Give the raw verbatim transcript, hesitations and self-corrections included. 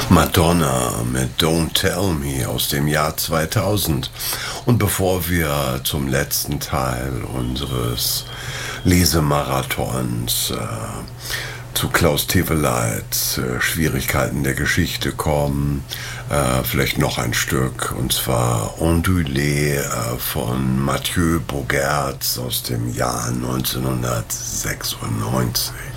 Madonna mit Don't Tell Me aus dem Jahr zweitausend. Und bevor wir zum letzten Teil unseres Lesemarathons äh, zu Klaus Teweleits äh, Schwierigkeiten der Geschichte kommen, äh, vielleicht noch ein Stück, und zwar Ondulé äh, von Mathieu Bogertz aus dem Jahr neunzehnhundertsechsundneunzig.